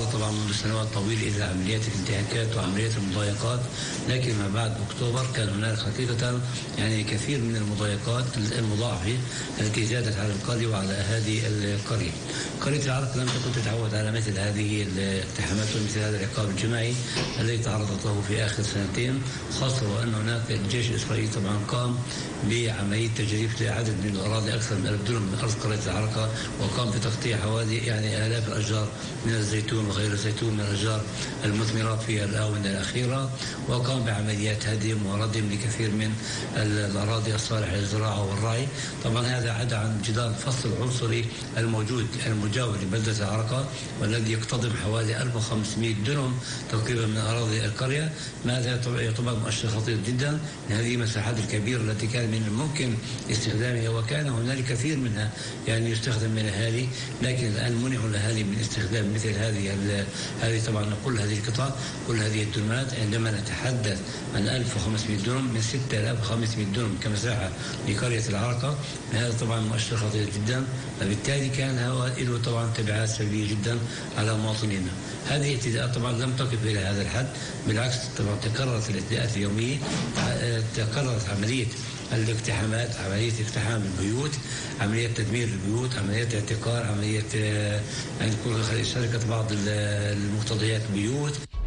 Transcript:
تعرض طبعا منذ سنوات طويلة إلى عمليات الانتهاكات وعمليات المضايقات، لكن ما بعد أكتوبر كان هناك حقيقة يعني كثير من المضايقات المضاعفة التي زادت على القرية وعلى أهالي القرية. قرية العرق لم تكن تتعود على مثل هذه الاقتحامات ومثل هذا العقاب الجماعي الذي تعرضت له في آخر سنتين، خاصة وأن هناك الجيش الإسرائيلي طبعا قام بعملية تجريف لعدد من الأراضي أكثر من 1000 دونم من أرض قرية العرقة، وقام بتقطيع حوالي يعني آلاف الأشجار من الزيتون وغير الزيتون من الأشجار المثمرة في الآونة الأخيرة، وقام بعمليات هدم وردم لكثير من الأراضي الصالحة للزراعة والرعي. طبعا هذا عدا عن جدار الفصل العنصري الموجود المجاور لبلدة العرقة والذي يقتضم حوالي 1500 دونم تقريبا من أراضي القرية. ماذا يعتبر مؤشر خطير جدا لهذه المساحات الكبيرة التي كان من الممكن استخدامها، وكان هنالك كثير منها يعني يستخدم من الأهالي، لكن الآن منعوا الأهالي من استخدام مثل هذه طبعا كل هذه القطع كل هذه الدونمات. عندما نتحدث عن 1500 دونم من 6500 دونم كمساحة لقرية العرقة، هذا طبعا مؤشر خطير جدا، وبالتالي كان له طبعا تبعات سلبية جدا على مواطنينا. هذه الاعتداءات طبعا لم تقف إلى هذا الحد، بالعكس طبعا تكررت الاعتداءات اليومية، تكررت عملية الاقتحامات، عملية اقتحام البيوت، عملية تدمير البيوت، عملية اعتقال، عملية يعني سرقة بعض المقتضيات البيوت.